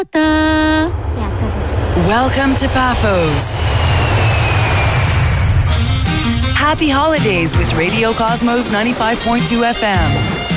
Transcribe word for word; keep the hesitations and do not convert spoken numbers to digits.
Yeah, perfect. Welcome to Paphos. Happy holidays with Radio Cosmos ninety-five point two F M.